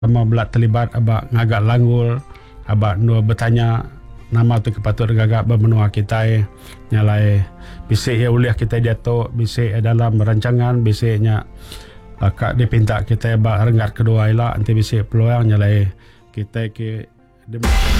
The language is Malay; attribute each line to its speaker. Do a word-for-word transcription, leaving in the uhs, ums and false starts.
Speaker 1: sama belak terlibat abak ngagak langgul, abak nu bertanya nama tu kepatut gagak bermenua kita nyalai bisik ya uliah kita diatuk, bisik dalam rancangan, bisiknya akak dipinta kita abak renggat kedua ila nanti bisik peluang nyalai kita ke